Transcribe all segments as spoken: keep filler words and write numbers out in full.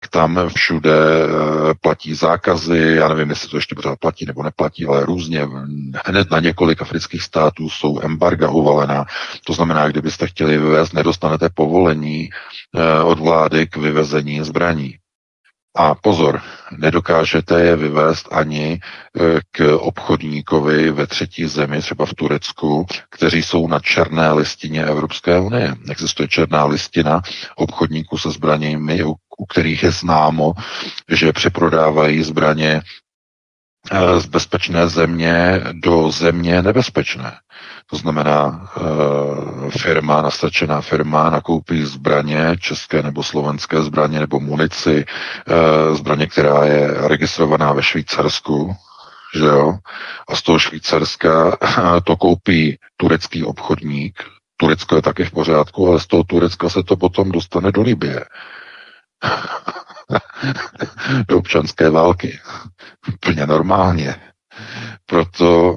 tam všude platí zákazy, já nevím, jestli to ještě pořád platí nebo neplatí, ale různě hned na několik afrických států jsou embarga uvalená. To znamená, kdybyste chtěli vyvést, nedostanete povolení od vlády k vyvezení zbraní. A pozor, nedokážete je vyvést ani k obchodníkovi ve třetí zemi, třeba v Turecku, kteří jsou na černé listině Evropské unie. Existuje černá listina obchodníků se zbraněmi, u kterých je známo, že přeprodávají zbraně z bezpečné země do země nebezpečné. To znamená, firma, nastačená firma nakoupí zbraně, české nebo slovenské zbraně nebo munici, zbraně, která je registrovaná ve Švýcarsku, že jo? A z toho Švýcarska to koupí turecký obchodník. Turecko je taky v pořádku, ale z toho Turecka se to potom dostane do Libye. Do občanské války. Úplně normálně. Proto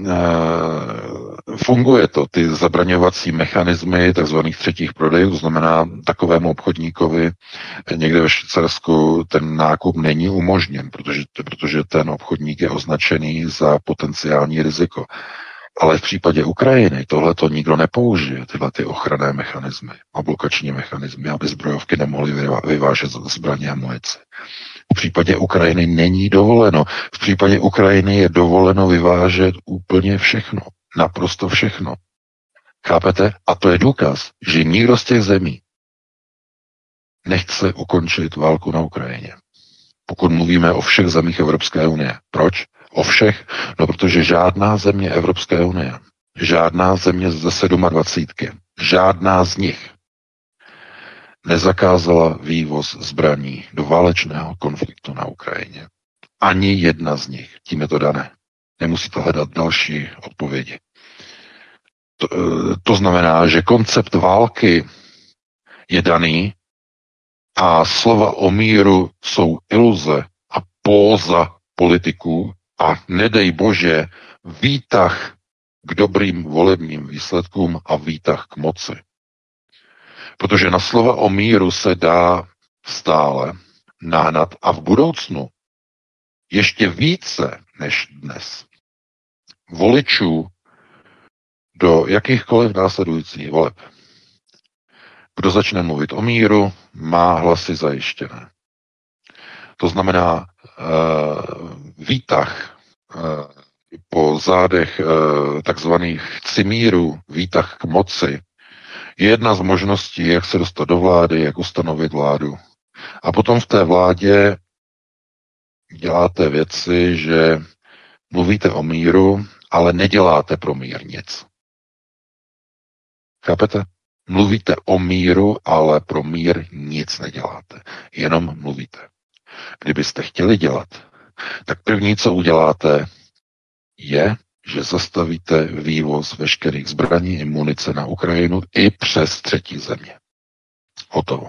e, funguje to, ty zabraňovací mechanismy takzvaných třetích prodejů, to znamená takovému obchodníkovi někde ve Švýcarsku ten nákup není umožněn, protože, protože ten obchodník je označený za potenciální riziko. Ale v případě Ukrajiny tohle to nikdo nepoužije, tyhle ty ochranné mechanismy a blokační mechanismy, aby zbrojovky nemohly vyvážet zbraně a munici. V případě Ukrajiny není dovoleno. V případě Ukrajiny je dovoleno vyvážet úplně všechno. Naprosto všechno. Chápete? A to je důkaz, že nikdo z těch zemí nechce ukončit válku na Ukrajině. Pokud mluvíme o všech zemích Evropské unie. Proč? O všech? No, protože žádná země Evropské unie, žádná země ze dvacítky sedm, žádná z nich nezakázala vývoz zbraní do válečného konfliktu na Ukrajině. Ani jedna z nich. Tím je to dané. Nemusíte hledat další odpovědi. To, to znamená, že koncept války je daný a slova o míru jsou iluze a póza politiků a nedej Bože výtah k dobrým volebním výsledkům a výtah k moci. Protože na slova o míru se dá stále nahnat a v budoucnu ještě více než dnes voličů do jakýchkoliv následujících voleb. Kdo začne mluvit o míru, má hlasy zajištěné. To znamená uh, výtah uh, po zádech uh, takzvaných cimírů, výtah k moci, je jedna z možností, jak se dostat do vlády, jak ustanovit vládu. A potom v té vládě děláte věci, že mluvíte o míru, ale neděláte pro mír nic. Chápete? Mluvíte o míru, ale pro mír nic neděláte. Jenom mluvíte. Kdybyste chtěli dělat, tak první, co uděláte, je, že zastavíte vývoz veškerých zbraní i munice na Ukrajinu i přes třetí země. Hotovo.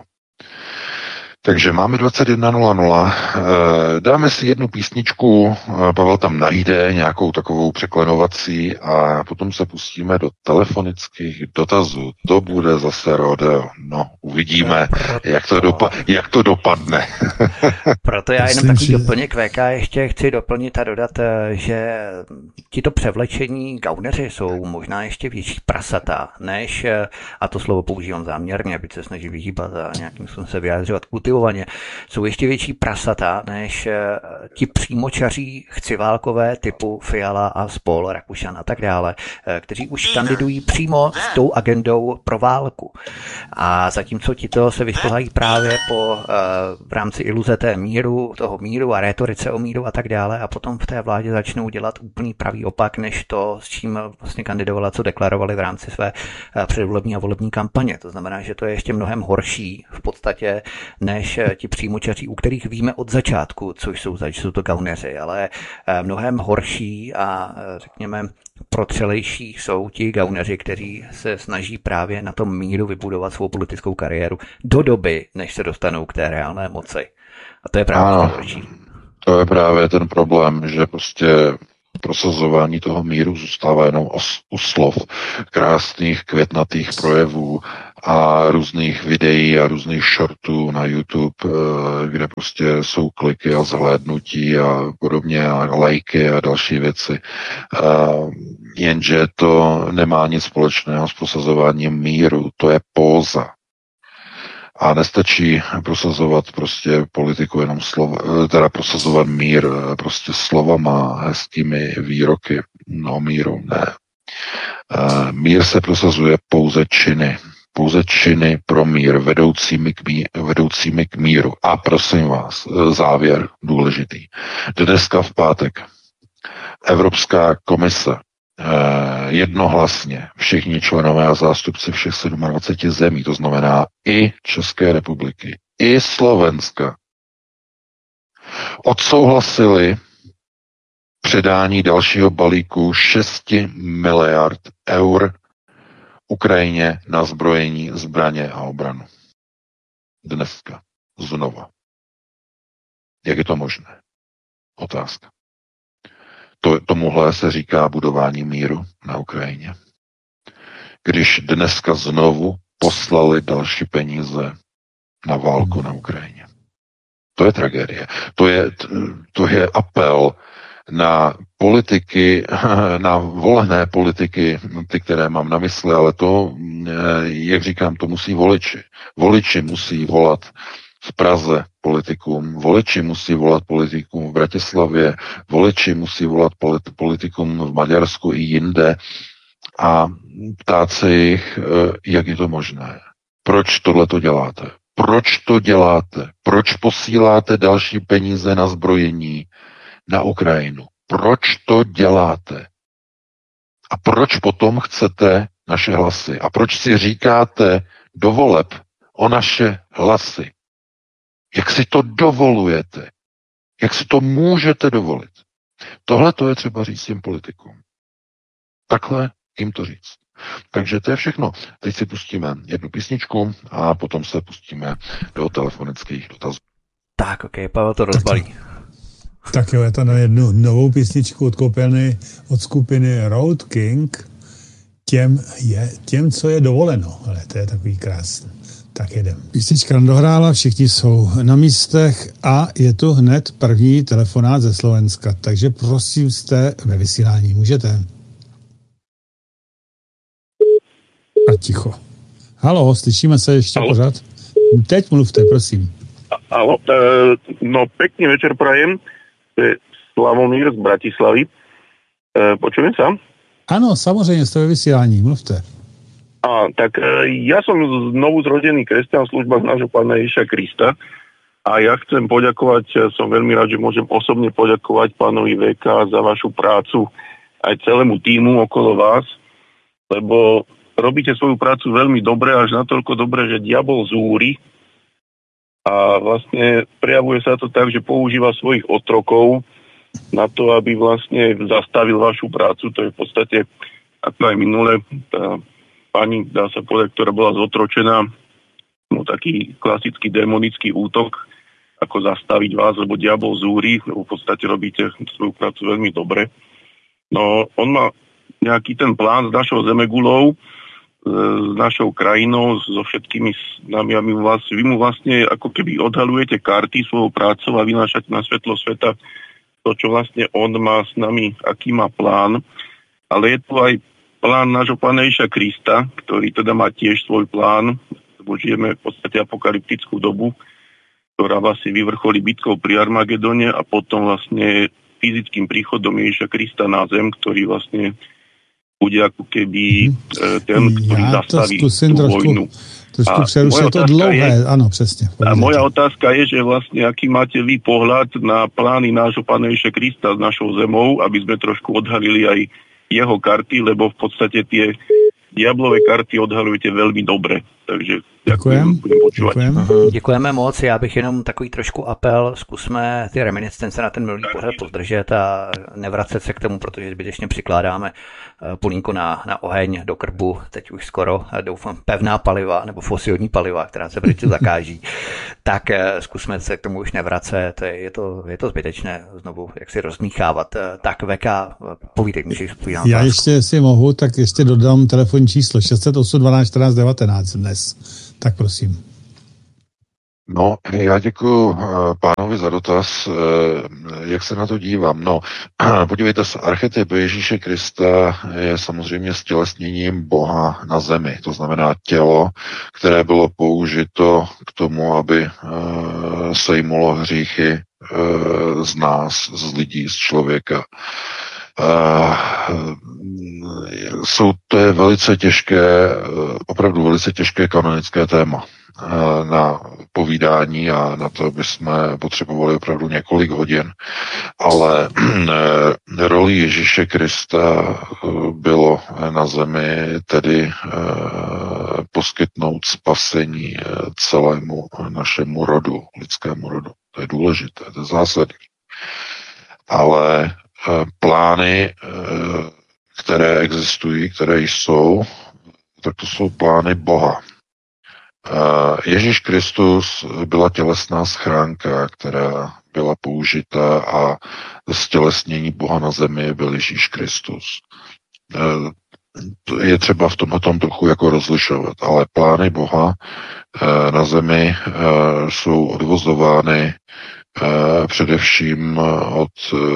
Takže máme dvacet jedna nula nula. Dáme si jednu písničku, Pavel tam najde nějakou takovou překlenovací a potom se pustíme do telefonických dotazů. To bude zase rodeo. No, uvidíme, jak to, dopa- jak to dopadne. Proto já jenom takový doplněk V K ještě chci doplnit a dodat, že tito převlečení gauneři jsou možná ještě větší prasata, než, a to slovo používám záměrně, aby se snaží vyhýbat a nějakým způsobem se vyjádřovat kultivovaně, jsou ještě větší prasata, než ti přímočaří chciválkové typu Fiala a spol, Rakušan a tak dále, kteří už kandidují přímo s tou agendou pro válku. A zatímco tito se vyšplhají právě po v rámci iluze té míru, toho míru a rétorice o míru a tak dále a potom v té vládě začnou dělat úplný pravý opak, než to, s čím vlastně kandidovala, co deklarovali v rámci své předvolební a volební kampaně. To znamená, že to je ještě mnohem horší v podstatě, než ti přímočaří, u kterých víme od začátku, což jsou, což jsou to gauneři, ale mnohem horší a řekněme protřelejší jsou ti gauneři, kteří se snaží právě na tom míru vybudovat svou politickou kariéru do doby, než se dostanou k té reálné moci. A to je právě to horší. To je právě ten problém, že prostě prosazování toho míru zůstává jenom u slov, krásných, květnatých projevů a různých videí a různých shortů na YouTube, kde prostě jsou kliky a zhlédnutí a podobně a lajky a další věci. Jenže to nemá nic společného s prosazováním míru, to je póza. A nestačí prosazovat prostě politiku jenom slova, teda prosazovat mír prostě slovama, hezkými výroky o míru, ne. Mír se prosazuje pouze činy. Pouze činy pro mír, vedoucími k, mír, vedoucími k míru. A prosím vás, závěr důležitý. Dneska v pátek Evropská komise jednohlasně, všichni členové a zástupci všech dvacet sedm zemí, to znamená i České republiky, i Slovenska, odsouhlasili předání dalšího balíku šest miliard eur Ukrajině na zbrojení, zbraně a obranu. Dneska. Znova. Jak je to možné? Otázka. To, tomuhle se říká budování míru na Ukrajině. Když dneska znovu poslali další peníze na válku na Ukrajině. To je tragédie. To je, to je apel na politiky, na volené politiky, ty, které mám na mysli, ale to, jak říkám, to musí voliči. Voliči musí volat v Praze politikům, voliči musí volat politikům v Bratislavě, voliči musí volat politikům v Maďarsku i jinde a ptát se jich, jak je to možné. Proč tohle to děláte? Proč to děláte? Proč posíláte další peníze na zbrojení na Ukrajinu? Proč to děláte? A proč potom chcete naše hlasy? A proč si říkáte do voleb o naše hlasy? Jak si to dovolujete? Jak si to můžete dovolit? Tohle to je třeba říct těm politikům. Takhle jim to říct. Takže to je všechno. Teď si pustíme jednu písničku a potom se pustíme do telefonických dotazů. Tak, ok, Pavel to rozbalí. Tak, tak jo, je to na jednu novou písničku od kopelny, od skupiny Road King. Těm, je, těm, co je dovoleno. Ale to je takový krásný. Tak jedem. Písnička dohrála, všichni jsou na místech a je tu hned první telefonát ze Slovenska. Takže prosím, jste ve vysílání. Můžete. A ticho. Halo, slyšíme se ještě Halo. Pořád? Teď mluvte, prosím. Halo, no pekný večer prajem. To je Slavomír z Bratislavy. Počujem sa? Ano, samozřejmě, jste ve vysílání, mluvte. A, tak ja som znovu zrodený kresťan v službách nášho Pána Ježiša Krista a ja chcem poďakovať, som veľmi rád, že môžem osobne poďakovať pánovi vé ká za vašu prácu aj celému tímu okolo vás, lebo robíte svoju prácu veľmi dobre, až natoľko dobre, že diabol zúri a vlastne prejavuje sa to tak, že používa svojich otrokov na to, aby vlastne zastavil vašu prácu. To je v podstate, ako aj minule, tá pani, dá sa povedať, ktorá bola zotročená, no taký klasický démonický útok, ako zastaviť vás, lebo diabol zúri, lebo v podstate robíte svoju prácu veľmi dobre. No, on má nejaký ten plán s našou zemegulou, s našou krajinou, so všetkými nami a my vás, vy mu vlastne ako keby odhalujete karty svojou prácou a vynášate na svetlo sveta to, čo vlastne on má s nami, aký má plán. Ale je tu aj plán nášho Pána Ježiša Krista, ktorý teda má tiež svoj plán, lebo žijeme v podstate apokalyptickú dobu, ktorá vlastne vyvrcholí bitkou pri Armagedone a potom vlastne fyzickým príchodom Ježiša Krista na zem, ktorý vlastne bude ako keby ten, ktorý ja zastaví tú trošku, vojnu. Trošku přerušuje to dlouhé, je, áno, presne. A moja otázka je, že vlastne aký máte vy pohľad na plány nášho Pána Ježiša Krista s našou zemou, aby sme trošku odhalili aj jeho karty, lebo v podstate tie diablové karty odhalujete veľmi dobre. Takže Děkujem. Děkujem. Děkujeme moc. Já bych jenom takový trošku apel, zkusme ty reminiscence na ten minulý pohled pozdržet a nevracet se k tomu, protože zbytečně přikládáme polínko na, na oheň do krbu, teď už skoro, doufám, pevná paliva nebo fosilní paliva, která se brzy zakáží. Tak zkusme se k tomu už nevracet, je to, je to zbytečné znovu, jak si rozmíchávat. Tak V K, povídej, můžeš odpovídat. Já ještě, si mohu, tak ještě dodám telefonní číslo šest set osm dvanáct čtrnáct devatenáct dnes. Tak prosím. No, já děkuji pánovi za dotaz. Jak se na to dívám? No, podívejte se, archetyp Ježíše Krista je samozřejmě stělesněním Boha na zemi. To znamená tělo, které bylo použito k tomu, aby sejmulo hříchy z nás, z lidí, z člověka. Jsou to je velice těžké, opravdu velice těžké kanonické téma na povídání a na to bychom potřebovali opravdu několik hodin, ale roli Ježíše Krista bylo na zemi tedy poskytnout spasení celému našemu rodu, lidskému rodu. To je důležité, to je zásadní. Ale plány, které existují, které jsou, tak to jsou plány Boha. Ježíš Kristus byla tělesná schránka, která byla použita a stělesnění Boha na zemi byl Ježíš Kristus. Je třeba v tomhle tom trochu jako rozlišovat, ale plány Boha na zemi jsou odvozovány především od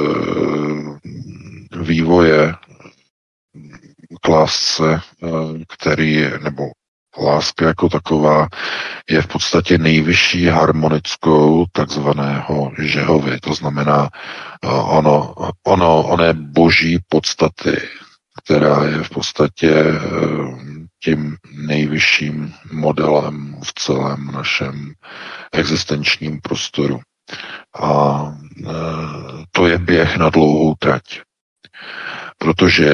vývoje k lásce, který, nebo láska jako taková, je v podstatě nejvyšší harmonickou takzvaného Žehovy. To znamená ono, ono, oné boží podstaty, která je v podstatě tím nejvyšším modelem v celém našem existenčním prostoru. A to je běh na dlouhou trať. Protože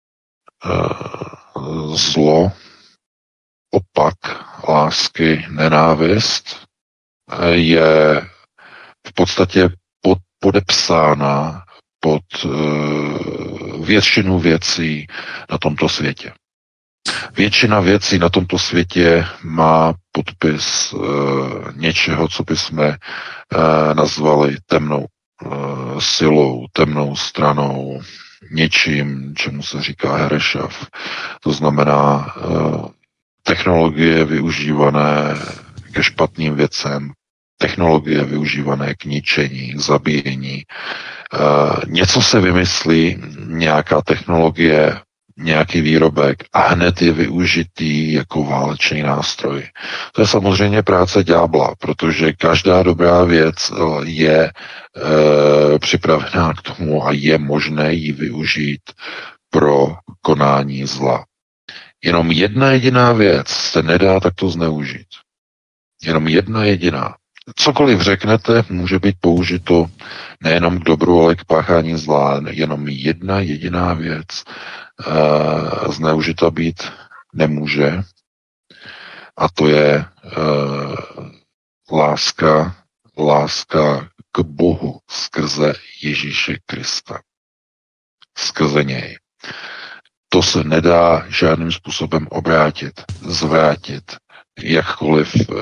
zlo, opak lásky, nenávist je v podstatě pod, podepsána pod většinu věcí na tomto světě. Většina věcí na tomto světě má podpis e, něčeho, co bychom e, nazvali temnou e, silou, temnou stranou, něčím, čemu se říká herešav. To znamená e, technologie využívané ke špatným věcem, technologie využívané k ničení, k zabíjení. E, něco se vymyslí, nějaká technologie, nějaký výrobek a hned je využitý jako válečný nástroj. To je samozřejmě práce ďábla, protože každá dobrá věc je e, připravená k tomu a je možné ji využít pro konání zla. Jenom jedna jediná věc se nedá takto zneužít. Jenom jedna jediná. Cokoliv řeknete, může být použito nejenom k dobru, ale k páchání zla. Jenom jedna jediná věc uh, zneužita být nemůže. A to je uh, láska, láska k Bohu skrze Ježíše Krista. Skrze něj. To se nedá žádným způsobem obrátit, zvrátit, jakkoliv uh,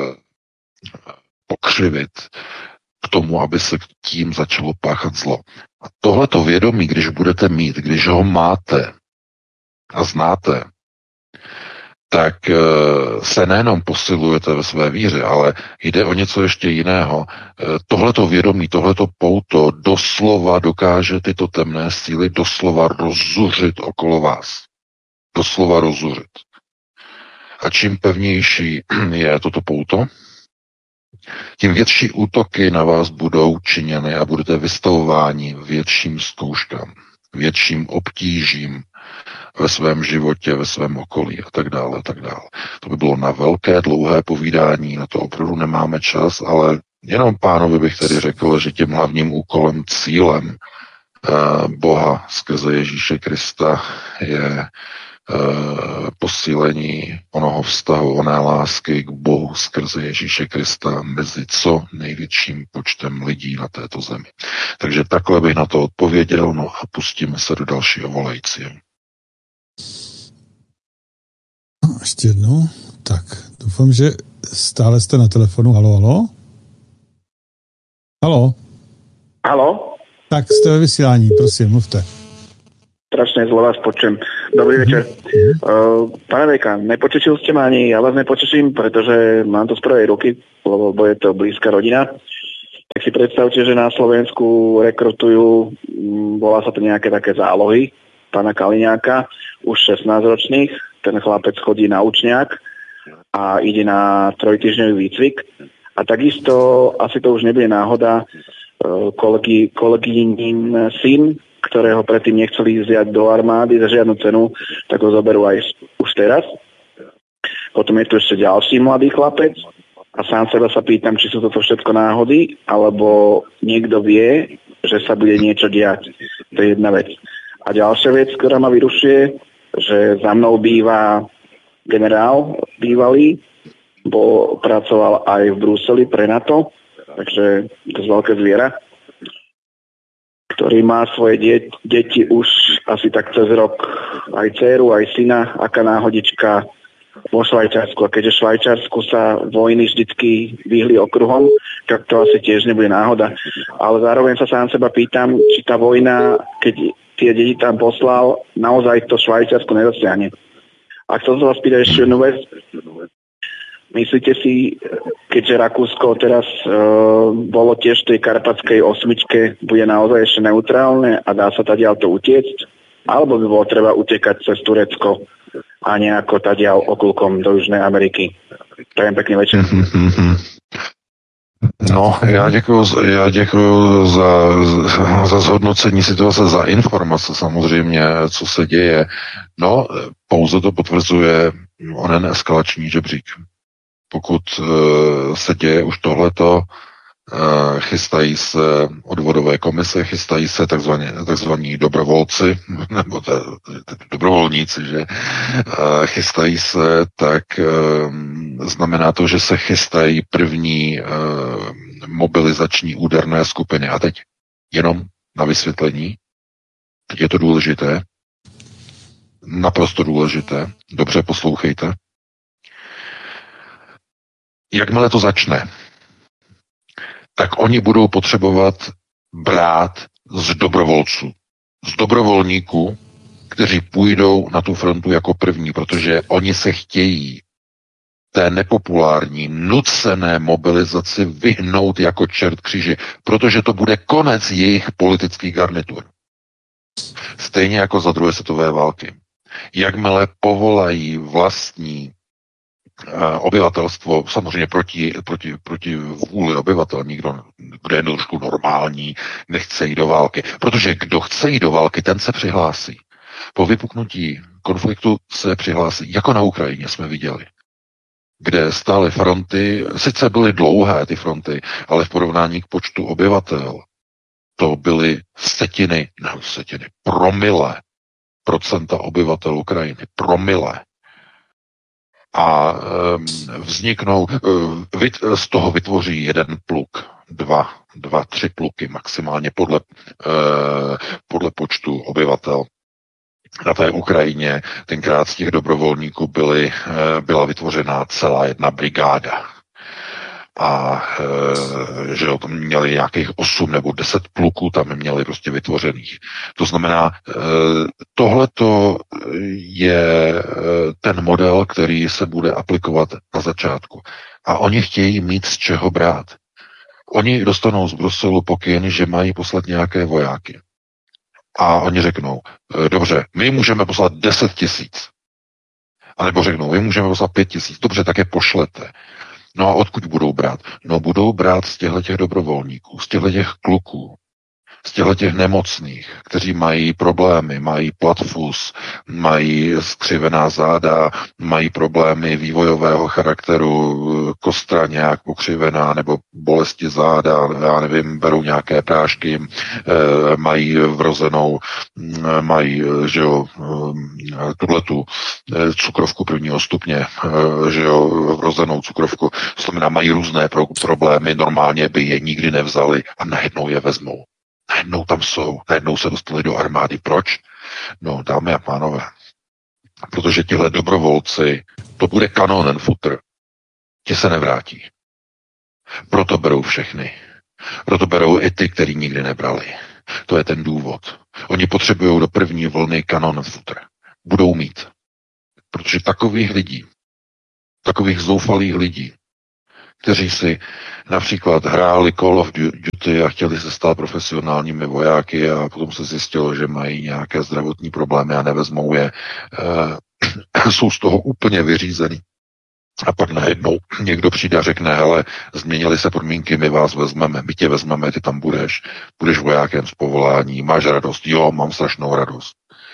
pokřivit k tomu, aby se tím začalo páchat zlo. A tohleto vědomí, když budete mít, když ho máte a znáte, tak se nejenom posilujete ve své víře, ale jde o něco ještě jiného. Tohleto vědomí, tohleto pouto doslova dokáže tyto temné síly doslova rozzuřit okolo vás. Doslova rozzuřit. A čím pevnější je toto pouto, tím větší útoky na vás budou činěny a budete vystavováni větším zkouškám, větším obtížím ve svém životě, ve svém okolí a tak dále, a tak dále. To by bylo na velké, dlouhé povídání, na to opravdu nemáme čas, ale jenom pánovi bych tedy řekl, že tím hlavním úkolem, cílem uh, Boha skrze Ježíše Krista je posílení onoho vztahu, oné lásky k Bohu skrze Ježíše Krista mezi co největším počtem lidí na této zemi. Takže takhle bych na to odpověděl, no a pustíme se do dalšího volajícího. Ještě jednou. Tak, doufám, že stále jste na telefonu. Halo, halo? Halo? Halo? Tak jste ve vysílání, prosím, mluvte. Strašne zle vás počujem. Dobrý večer. Uh, pane Vejka, nepočešil ste ma ani ja vás nepočeším, pretože mám to z prvej ruky, lebo je to blízka rodina. Tak si predstavte, že na Slovensku rekrutujú, volá sa to nejaké také zálohy, pána Kaliňáka, už šestnásťročných. Ten chlapec chodí na učňák a ide na trojtýždňový výcvik. A takisto, asi to už nebude náhoda, kolegy, kolegynin syn, ktorého predtým nechceli vziať do armády za žiadnu cenu, tak ho zoberú aj už teraz. Potom je tu ešte ďalší mladý chlapec a sám seba sa pýtam, či sú toto všetko náhody, alebo niekto vie, že sa bude niečo diať. To je jedna vec. A ďalšia vec, ktorá ma vyrušuje, že za mnou býva generál bývalý, bo pracoval aj v Bruseli pre NATO, takže to je veľké zviera, ktorý má svoje de- deti už asi tak cez rok, aj dceru, aj syna, aká náhodička vo Švajčiarsku. A keďže v Švajčiarsku sa vojny vždycky vyhli okruhom, tak to asi tiež nebude náhoda. Ale zároveň sa sám seba pýtam, či tá vojna, keď tie deti tam poslal, naozaj to Švajčiarsku nedosiahne. A chcel sa vás pýtať ešte jednu vec. Myslíte si, keďže Rakúsko teraz e, bolo tiež v tej karpatskej osmičke, bude naozaj ešte neutrálne a dá sa tadiaľ to utiecť? Alebo by bolo treba utekať cez Turecko a nejako tadiaľ okulkom do Južnej Ameriky? Prajem pekný večer. No, já děkuju, já děkuju za, za zhodnocení situace, za informace samozřejmě, co se děje. No, pouze to potvrzuje onen eskalační žebřík. Pokud uh, se děje už tohleto, uh, chystají se odvodové komise, chystají se takzvaní, takzvaní dobrovolci, nebo te, te, dobrovolníci, že uh, chystají se, tak uh, znamená to, že se chystají první uh, mobilizační úderné skupiny. A teď jenom na vysvětlení, teď je to důležité, naprosto důležité, dobře poslouchejte. Jakmile to začne, tak oni budou potřebovat brát z dobrovolců, z dobrovolníků, kteří půjdou na tu frontu jako první, protože oni se chtějí té nepopulární, nucené mobilizaci vyhnout jako čert kříži, protože to bude konec jejich politických garnitur. Stejně jako za druhé světové války. Jakmile povolají vlastní obyvatelstvo, samozřejmě proti, proti, proti vůli obyvatel, nikdo, kdo je trošku normální, nechce jít do války. Protože kdo chce jít do války, ten se přihlásí. Po vypuknutí konfliktu se přihlásí, jako na Ukrajině jsme viděli, kde stály fronty, sice byly dlouhé ty fronty, ale v porovnání k počtu obyvatel to byly setiny, ne setiny, promile procenta obyvatel Ukrajiny, promile. A um, vzniknou, um, vyt, z toho vytvoří jeden pluk, dva, dva, tři pluky maximálně podle, uh, podle počtu obyvatel. Na té Ukrajině tenkrát z těch dobrovolníků byly, uh, byla vytvořena celá jedna brigáda. A e, že tam měli nějakých osm nebo deset pluků, tam měli prostě vytvořených. To znamená, e, tohleto je e, ten model, který se bude aplikovat na začátku. A oni chtějí mít z čeho brát. Oni dostanou z Bruselu pokyn, že mají poslat nějaké vojáky. A oni řeknou, e, dobře, my můžeme poslat deset tisíc. A nebo řeknou, my můžeme poslat pět tisíc. Dobře, tak je pošlete. No a odkud budou brát? No budou brát z těchto těch dobrovolníků, z těchto těch kluků, z těchto těch nemocných, kteří mají problémy, mají platfus, mají skřivená záda, mají problémy vývojového charakteru, kostra nějak pokřivená, nebo bolesti záda, já nevím, berou nějaké prášky, mají vrozenou, mají, že jo, tuhletu cukrovku prvního stupně, že jo, vrozenou cukrovku, to znamená, mají různé pro- problémy, normálně by je nikdy nevzali a najednou je vezmou. Najednou tam jsou, najednou se dostali do armády. Proč? No, dámy a pánové, protože tihle dobrovolci, to bude kanonen futr, ti se nevrátí. Proto berou všechny. Proto berou i ty, který nikdy nebrali. To je ten důvod. Oni potřebují do první vlny kanonen futr. Budou mít. Protože takových lidí, takových zoufalých lidí, kteří si například hráli Call of Duty a chtěli se stát profesionálními vojáky a potom se zjistilo, že mají nějaké zdravotní problémy a nevezmou je, e, jsou z toho úplně vyřízený. A pak najednou někdo přijde a řekne, hele, změnily se podmínky, my vás vezmeme, my tě vezmeme, ty tam budeš, budeš vojákem z povolání, máš radost, jo, mám strašnou radost.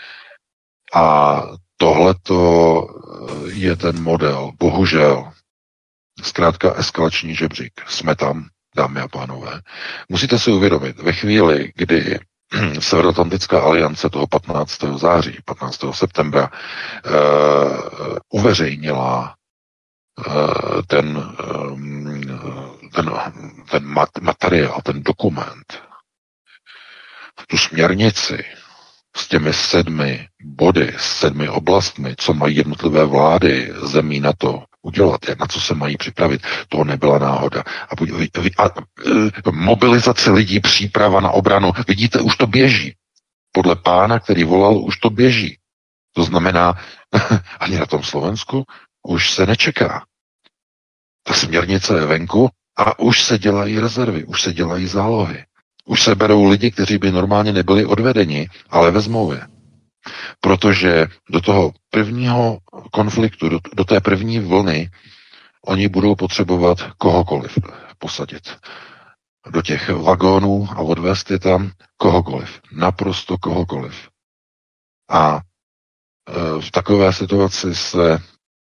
A tohleto je ten model, bohužel, zkrátka eskalační žebřík. Jsme tam, dámy a pánové. Musíte si uvědomit, ve chvíli, kdy Severoatlantická aliance toho patnáctého září, patnáctého septembra uh, uveřejnila uh, ten, um, ten, ten mat, materiál, ten dokument, tu směrnici s těmi sedmi body, s sedmi oblastmi, co mají jednotlivé vlády zemí na to udělat, jak na co se mají připravit, to nebyla náhoda. A, a, a mobilizace lidí, příprava na obranu, vidíte, už to běží. Podle pána, který volal, už to běží. To znamená, ani na tom Slovensku už se nečeká. Ta směrnice je venku a už se dělají rezervy, už se dělají zálohy. Už se berou lidi, kteří by normálně nebyli odvedeni, ale vezmou je. Protože do toho prvního konfliktu, do, do té první vlny, oni budou potřebovat kohokoliv posadit. Do těch vagónů a odvést je tam kohokoliv. Naprosto kohokoliv. A e, v takové situaci se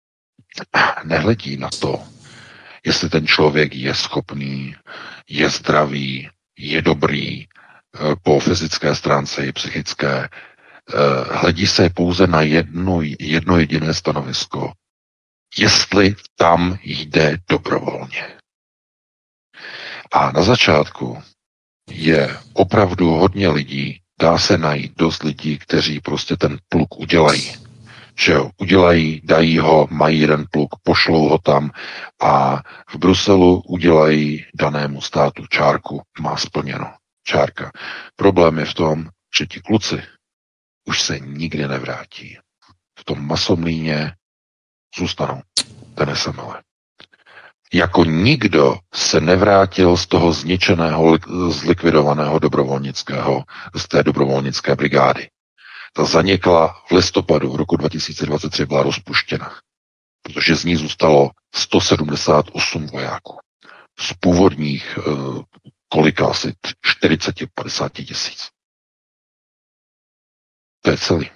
nehledí na to, jestli ten člověk je schopný, je zdravý, je dobrý po fyzické stránce i psychické. Hledí se pouze na jedno, jedno jediné stanovisko. Jestli tam jde dobrovolně. A na začátku je opravdu hodně lidí, dá se najít dost lidí, kteří prostě ten pluk udělají. Že jo, udělají, dají ho, mají jeden pluk, pošlou ho tam a v Bruselu udělají danému státu čárku, má splněno, čárka. Problém je v tom, že ti kluci už se nikdy nevrátí. V tom Masomlíně zůstanou, ten esemele. Jako nikdo se nevrátil z toho zničeného, zlikvidovaného dobrovolnického, z té dobrovolnické brigády. Ta zanikla v listopadu v roku dva tisíce dvacet tři, byla rozpuštěna, protože z ní zůstalo sto sedmdesát osm vojáků. Z původních uh, kolika asi čtyřicet padesát tisíc. To je celý.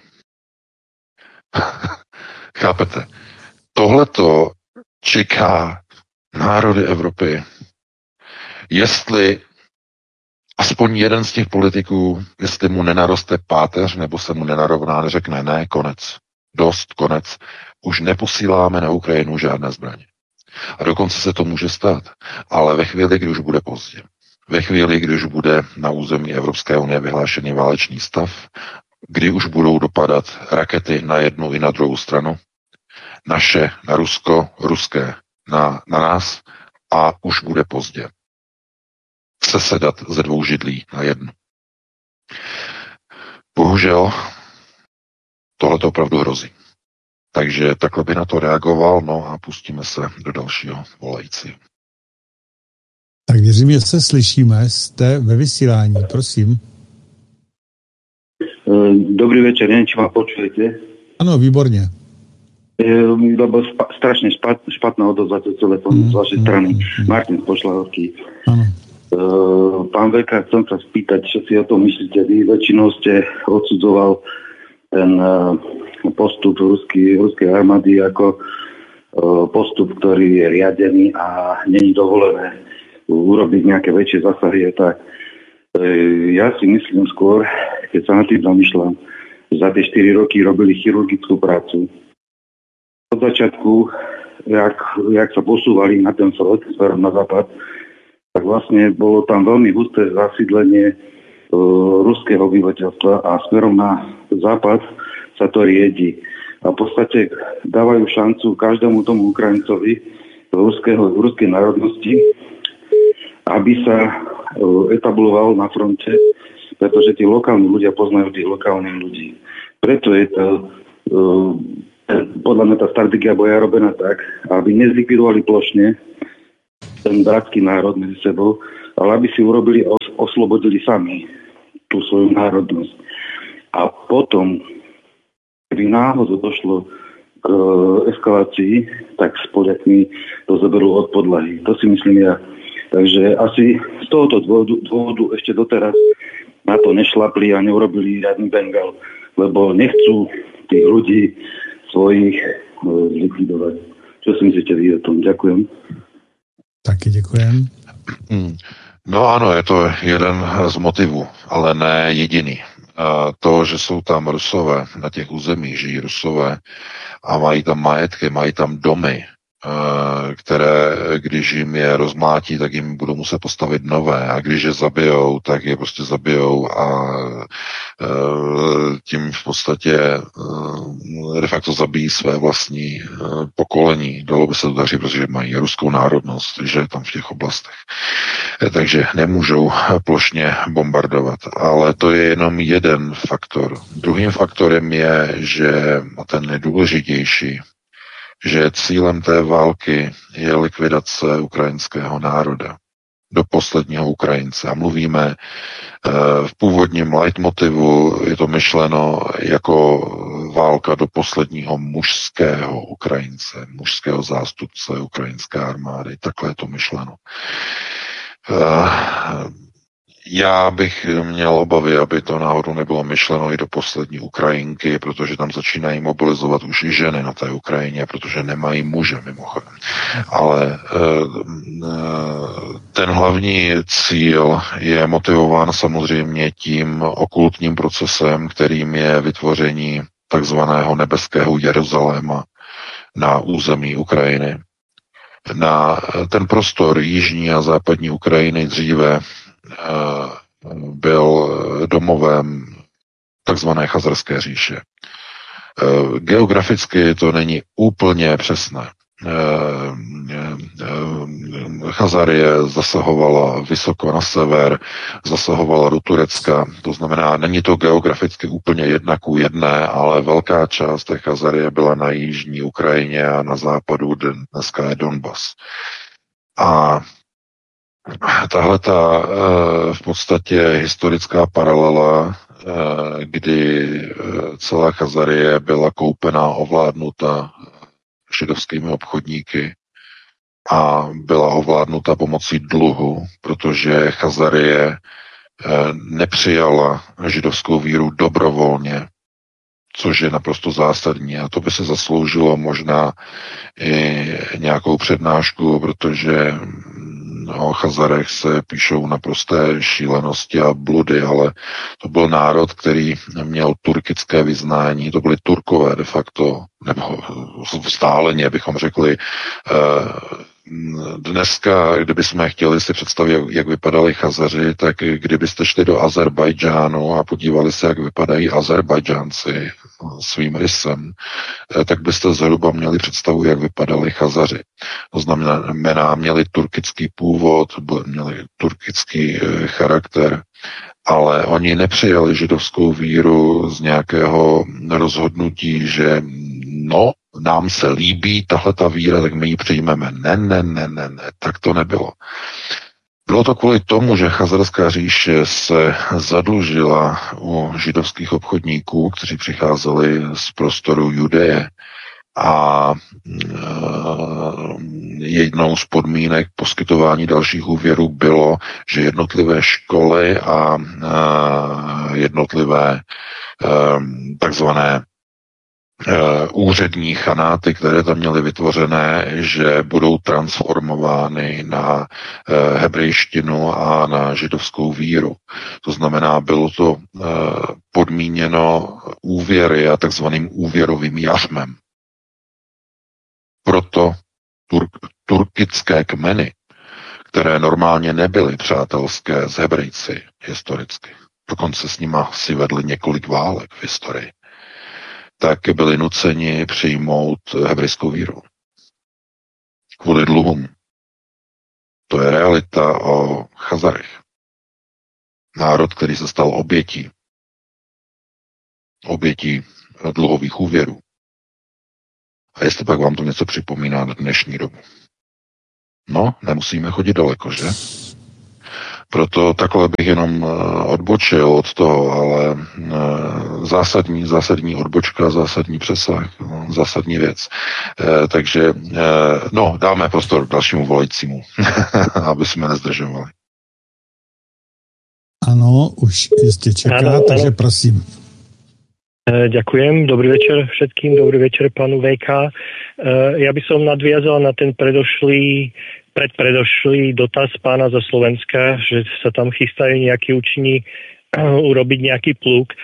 Chápete? Tohleto čeká národy Evropy. Jestli aspoň jeden z těch politiků, jestli mu nenaroste páteř, nebo se mu nenarovná, neřekne ne, konec, dost, konec, už neposíláme na Ukrajinu žádné zbraně. A dokonce se to může stát, ale ve chvíli, kdy už bude pozdě, ve chvíli, kdy už bude na území Evropské unie vyhlášený válečný stav, kdy už budou dopadat rakety na jednu i na druhou stranu, naše na Rusko, ruské na, na nás, a už bude pozdě sesedat ze dvou židlí na jednu. Bohužel tohle to opravdu hrozí. Takže takhle by na to reagoval, no a pustíme se do dalšího volajícího. Tak věřím, že se slyšíme, jste ve vysílání, prosím. Dobrý večer, neviem, či ma počujete. Ano, výborně. Lebo spa, strašne špat, špatná odozva to telefónu mm, z vašej mm, strany. Mm, Martin z Pošľahovky. Áno. Pán Veka, chcem sa spýtať, čo si o tom myslíte. Vy väčšinou ste odsudzoval ten postup ruskej, ruskej armády ako postup, ktorý je riadený a nie je dovolené urobiť nejaké väčšie zásahy. Tak ja si myslím skôr, keď sa na tým zamýšľam, za tie štyri roky robili chirurgickú prácu. Od začiatku, jak, jak sa posúvali na ten front, smerom na západ, tak vlastne bolo tam veľmi husté zasídlenie e, ruského obyvateľstva a smerom na západ sa to riedi. A v podstate dávajú šancu každému tomu Ukrajincovi ruského, ruskej národnosti, aby sa e, etabloval na fronte, pretože tí lokálni ľudia poznajú tých lokálnych ľudí. Preto je to, e, podľa mňa tá stratégia boja robená tak, aby nezlikvidovali plošne ten bratský národ medzi sebou, ale aby si urobili a oslobodili sami tú svoju národnosť. A potom, keby náhodou došlo k eskalácii, tak s Poliakmi to zoberú od podlahy. To si myslím ja. Takže asi z tohoto dôvodu, dôvodu ešte doteraz na to nešlapli a neurobili žiadny Bengal, lebo nechcú tých ľudí svojich zlikvidovať. Čo si myslíte vy o tom? Ďakujem. Taky děkujem. No ano, je to jeden z motivů, ale ne jediný. To, že jsou tam Rusové, na těch územích žijí Rusové a mají tam majetky, mají tam domy, které, když jim je rozmlátí, tak jim budou muset postavit nové a když je zabijou, tak je prostě zabijou a tím v podstatě de facto zabijí své vlastní pokolení. Dalo by se to daří, protože mají ruskou národnost, že tam v těch oblastech. Takže nemůžou plošně bombardovat. Ale to je jenom jeden faktor. Druhým faktorem je, že ten nejdůležitější, že cílem té války je likvidace ukrajinského národa do posledního Ukrajince. A mluvíme v původním leitmotivu, je to myšleno jako válka do posledního mužského Ukrajince, mužského zástupce ukrajinské armády. Takhle je to myšleno. Já bych měl obavy, aby to náhodou nebylo myšleno i do poslední Ukrajinky, protože tam začínají mobilizovat už i ženy na té Ukrajině, protože nemají muže mimochodem. Ale ten hlavní cíl je motivován samozřejmě tím okultním procesem, kterým je vytvoření takzvaného nebeského Jeruzaléma na území Ukrajiny. Na ten prostor jižní a západní Ukrajiny dříve byl domovem takzvané Chazarské říše. Geograficky to není úplně přesné. Chazarie zasahovala vysoko na sever, zasahovala do Turecka, to znamená, není to geograficky úplně jedna ku jedné, ale velká část té Chazarie byla na jižní Ukrajině a na západu dneska je Donbas. A tahle ta v podstatě historická paralela, kdy celá Chazarie byla koupena, ovládnuta židovskými obchodníky a byla ovládnuta pomocí dluhu, protože Chazarie nepřijala židovskou víru dobrovolně, což je naprosto zásadní. A to by se zasloužilo možná i nějakou přednášku, protože o Chazarech se píšou naprosté šílenosti a bludy, ale to byl národ, který měl turkické vyznání, to byli Turkové de facto, nebo vzdáleně bychom řekli. Dneska, kdybychom chtěli si představit, jak vypadali Chazaři, tak kdybyste šli do Azerbajdžánu a podívali se, jak vypadají Azerbajdžánci svým rysem, tak byste zhruba měli představu, jak vypadali Chazaři. To znamená, měli turkický původ, měli turkický charakter, ale oni nepřijali židovskou víru z nějakého rozhodnutí, že no, nám se líbí tahle ta víra, tak my ji přijmeme. Ne, ne, ne, ne, ne, tak to nebylo. Bylo to kvůli tomu, že Chazarská říše se zadlužila u židovských obchodníků, kteří přicházeli z prostoru Judeje A jednou z podmínek poskytování dalších úvěrů bylo, že jednotlivé školy a jednotlivé takzvané úřední chanáty, které tam měly vytvořené, že budou transformovány na hebrejštinu a na židovskou víru. To znamená, bylo to podmíněno úvěry a takzvaným úvěrovým jařmem. Proto tur- turkické kmeny, které normálně nebyly přátelské s Hebrejci historicky, dokonce s nimi si vedli několik válek v historii, tak byli nuceni přijmout hebrejskou víru. Kvůli dluhům. To je realita o Chazarech. Národ, který se stal obětí. Obětí dluhových úvěrů. A jestli pak vám to něco připomíná na dnešní dobu. No, nemusíme chodit daleko, že? Proto takhle bych jenom odbočil od toho, ale zásadní, zásadní odbočka, zásadní přesah, zásadní věc. Takže, no, dáme prostor dalšímu volajícímu, aby jsme nezdržovali. Ano, už jistě čeká, ano, takže ano. Prosím. Ďakujem, dobrý večer všetkým, dobrý večer pánu vé ká. Ja by som nadviazal na ten predošlý, predpredošlý dotaz pána zo Slovenska, že sa tam chystajú nejakí učení urobiť nejaký pluk.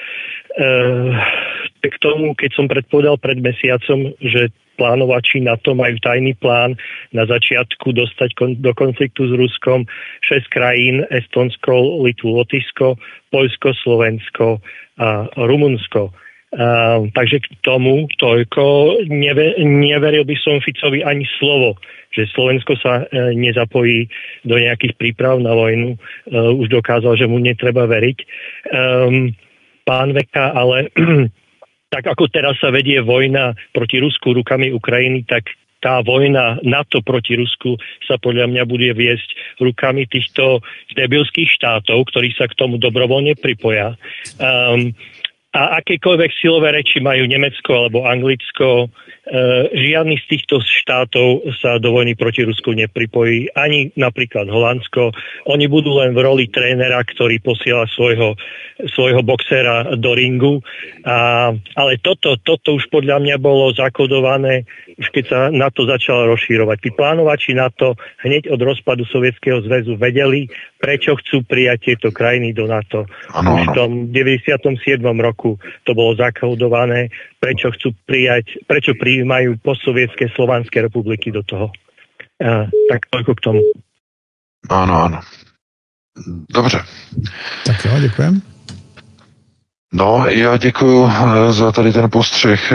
K tomu, keď som predpovedal pred mesiacom, že plánovači NATO majú tajný plán na začiatku dostať kon- do konfliktu s Ruskom šesť krajín, Estonsko, Litvu, Lotyšsko, Poľsko, Slovensko a Rumunsko. Uh, takže k tomu toľko neve, neveril by som Ficovi ani slovo, že Slovensko sa uh, nezapojí do nejakých príprav na vojnu. Uh, už dokázal, že mu netreba veriť. Um, pán Veka, ale tak ako teraz sa vedie vojna proti Rusku rukami Ukrajiny, tak tá vojna NATO proti Rusku sa podľa mňa bude viesť rukami týchto debilských štátov, ktorí sa k tomu dobrovoľne pripoja. Um, A akékoľvek silové reči majú Nemecko alebo Anglicko, e, žiadny z týchto štátov sa do vojny proti Rusku nepripojí, ani napríklad Holandsko. Oni budú len v roli trénera, ktorý posiela svojho, svojho boxera do ringu. A, ale toto, toto už podľa mňa bolo zakodované, už keď sa NATO začalo rozšírovať. Tí plánovači NATO hneď od rozpadu Sovietskeho zväzu vedeli, prečo chcú prijať tieto krajiny do NATO. Ano, už v tom deväťdesiatom siedmom roku to bolo zakodované, prečo chcú prijať, prečo prijímajú postsovietské slovanské republiky do toho. Uh, tak toľko k tomu. Ano, ano. Dobře. Tak jo, děkujem. No, já děkuju za tady ten postřeh.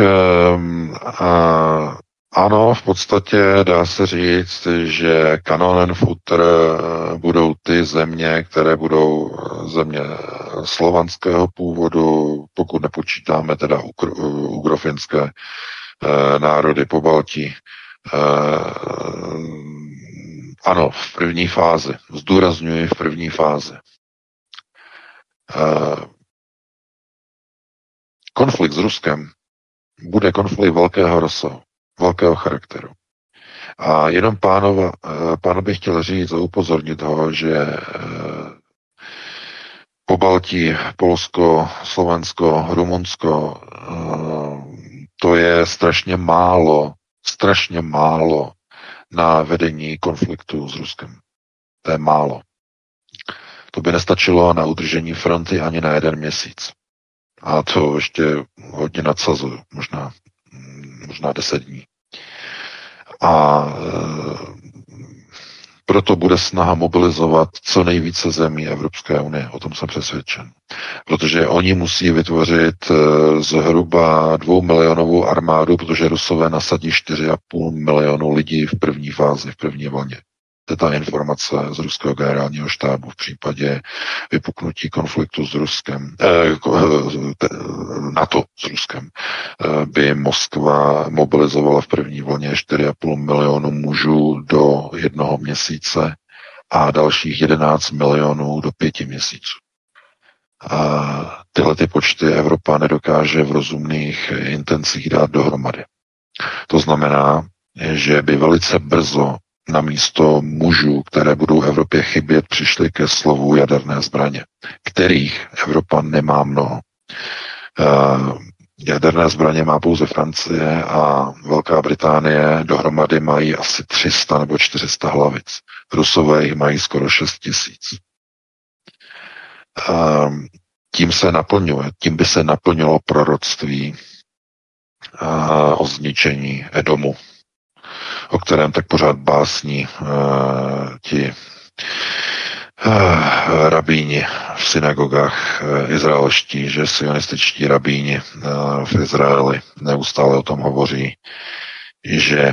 A ano, v podstatě dá se říct, že kanonen futter budou ty země, které budou země slovanského původu, pokud nepočítáme teda ugrofinské národy po Baltí. Ano, v první fázi. Zdůrazňuji v první fázi. Konflikt s Ruskem bude konflikt velkého rozsahu, velkého charakteru. A jenom pánova, pánu bych chtěl říct a upozornit ho, že po Baltí, Polsko, Slovensko, Rumunsko, to je strašně málo, strašně málo na vedení konfliktu s Ruskem. To je málo. To by nestačilo na udržení fronty ani na jeden měsíc. A to ještě hodně nadsazuju, možná, možná deset dní. A e, proto bude snaha mobilizovat co nejvíce zemí Evropské unie, o tom jsem přesvědčen. Protože oni musí vytvořit e, zhruba dvoumilionovou armádu, protože Rusové nasadí čtyři a půl milionu lidí v první fázi, v první vlně. To je ta informace z ruského generálního štábu v případě vypuknutí konfliktu s Ruskem, eh, NATO s Ruskem, eh, by Moskva mobilizovala v první vlně čtyři a půl milionu mužů do jednoho měsíce a dalších jedenáct milionů do pěti měsíců. A tyhle ty počty Evropa nedokáže v rozumných intencích dát dohromady. To znamená, že by velice brzo na místo mužů, které budou Evropě chybět, přišly ke slovu jaderné zbraně, kterých Evropa nemá mnoho. Jaderné zbraně má pouze Francie a Velká Británie dohromady mají asi tři sta nebo čtyři sta hlavic. Rusové jich mají skoro šest tisíc. Tím se naplňuje, tím by se naplnilo proroctví o zničení Edomu, o kterém tak pořád básní ti rabíni v synagogách izraelští, že sionističtí rabíni v Izraeli neustále o tom hovoří, že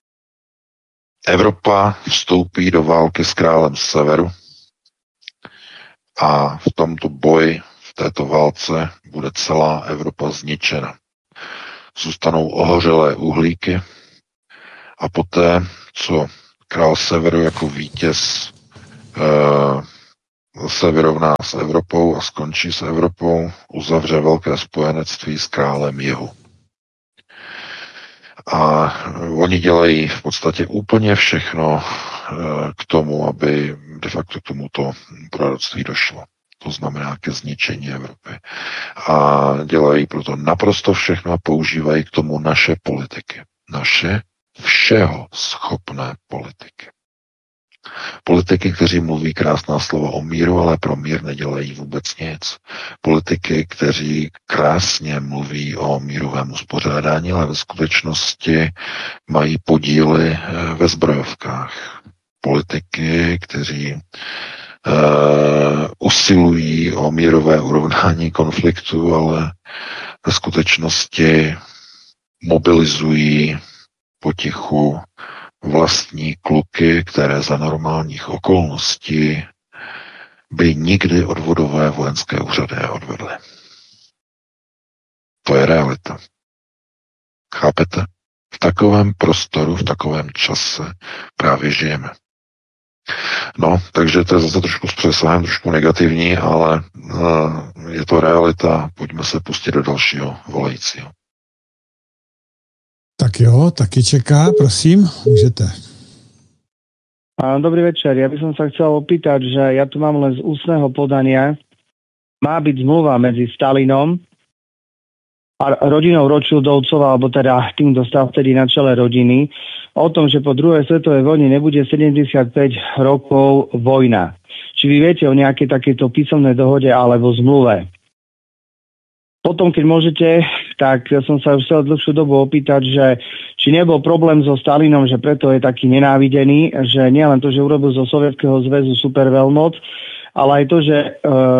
Evropa vstoupí do války s králem z severu a v tomto boji, v této válce bude celá Evropa zničena. Zůstanou ohořelé uhlíky a poté, co král severu jako vítěz se vyrovná s Evropou a skončí s Evropou, uzavře velké spojenectví s králem jihu. A oni dělají v podstatě úplně všechno k tomu, aby de facto k tomuto proroctví došlo. To znamená ke zničení Evropy. A dělají proto naprosto všechno a používají k tomu naše politiky. Naše všeho schopné politiky. Politiky, kteří mluví krásná slova o míru, ale pro mír nedělají vůbec nic. Politiky, kteří krásně mluví o mírovém uspořádání, ale ve skutečnosti mají podíly ve zbrojovkách. Politiky, kteří uh, usilují o mírové urovnání konfliktu, ale ve skutečnosti mobilizují potichu vlastní kluky, které za normálních okolností by nikdy odvodové vojenské úřady neodvedly. To je realita. Chápete? V takovém prostoru, v takovém čase právě žijeme. No, takže to je zase trošku s přesahem, trošku negativní, ale uh, je to realita. Pojďme se pustit do dalšího volajícího. Tak jo, taky čeká, prosím, můžete. Dobrý večer, ja by som sa chcel opýtať, že ja tu mám len z ústneho podania. Má byť zmluva medzi Stalinom a rodinou Rothschildovcov, alebo teda tým, kto stal vtedy na čele rodiny, o tom, že po druhej svetovej vojne nebude sedemdesiatpäť rokov vojna. Či vy viete o nejakej takéto písomnej dohode alebo zmluve? Potom, keď môžete, tak som sa už chcel dlhšiu dobu opýtať, že či nebol problém so Stalinom, že preto je taký nenávidený, že nielen to, že urobil zo Sovietskeho zväzu superveľmoc, ale aj to, že e,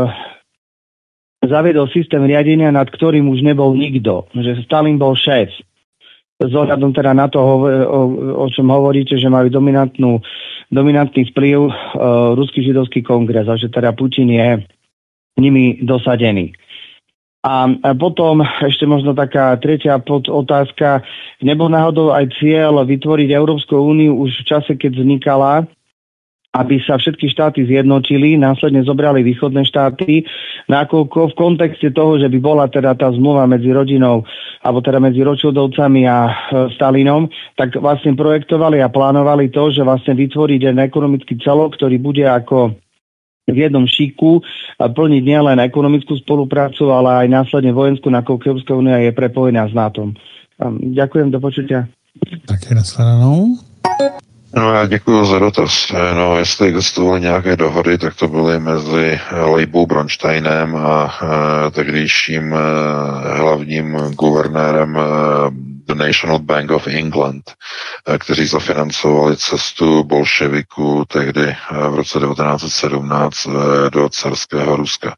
zaviedol systém riadenia, nad ktorým už nebol nikto. Že Stalin bol šéf. S ohľadom teda na to, o, o čom hovoríte, že majú dominantnú, dominantný vplyv e, Ruský židovský kongres a že teda Putin je nimi dosadený. A potom ešte možno taká tretia podotázka. Nebol náhodou aj cieľ vytvoriť Európsku úniu už v čase, keď vznikala, aby sa všetky štáty zjednotili, následne zobrali východné štáty, nakoľko v kontexte toho, že by bola teda tá zmluva medzi rodinou, alebo teda medzi Rothschildovcami a Stalinom, tak vlastne projektovali a plánovali to, že vlastne vytvoriť jeden ekonomický celok, ktorý bude ako v jednom šíku plniť nielen ekonomickú spoluprácu, ale aj následne vojenskú, nakoľko Európska únia je prepojená s NATO. Ďakujem, do počutia. Také nashledanou. No já děkuji za dotaz. No, jestli existovaly nějaké dohody, tak to byly mezi Leibou Bronsteinem a e, tehdejším e, hlavním guvernérem e, The National Bank of England, e, kteří zafinancovali cestu bolševiků tehdy e, v roce devatenáct set sedmnáct e, do carského Ruska,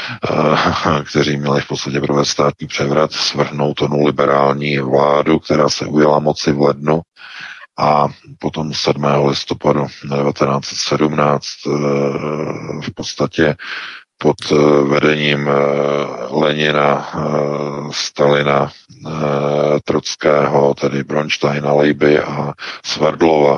e, kteří měli v podstatě provést státní převrat, svrhnout onu liberální vládu, která se ujala moci v lednu. A potom sedmého listopadu devatenáct set sedmnáct v podstatě pod vedením Lenina, Stalina, Trockého, tedy Bronsteina, Leiby a Sverdlova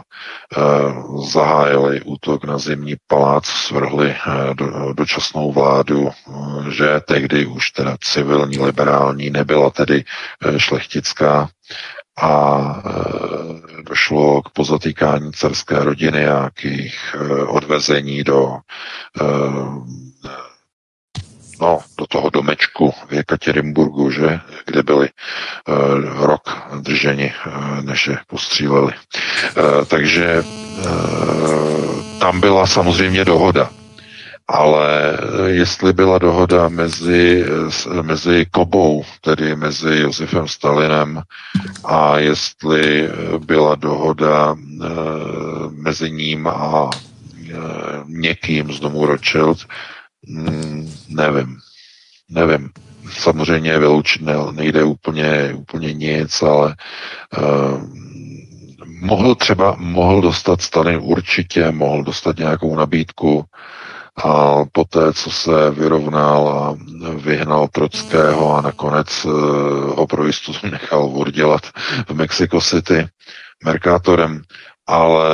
zahájili útok na Zimní palác, svrhli do, dočasnou vládu, že tehdy už teda civilní, liberální, nebyla tedy šlechtická, a došlo k pozatýkání carské rodiny a k jejich odvezení do no, do toho domečku v Jekatěrinburgu, že, kde byli uh, rok drženi, uh, než je postříleli. Uh, takže uh, tam byla samozřejmě dohoda. Ale jestli byla dohoda mezi, mezi Kobou, tedy mezi Josifem Stalinem, a jestli byla dohoda uh, mezi ním a uh, někým z domu Rothschild, Hmm, nevím. Nevím. Samozřejmě vyloučit nejde úplně, úplně nic, ale uh, mohl třeba, mohl dostat Stalin určitě, mohl dostat nějakou nabídku a poté, co se vyrovnal a vyhnal Trockého a nakonec uh, ho pro jistotu nechal oddělat v Mexico City Mercatorem, ale